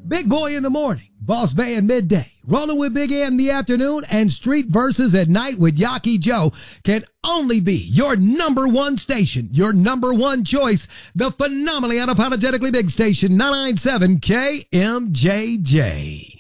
Big Boy in the morning, Boss Bay in midday, Rolling with Big Ant in the afternoon, and Street Verses at night with Yaki Joe can only be your number one station, your number one choice, the phenomenally unapologetically big station, 997 KMJJ.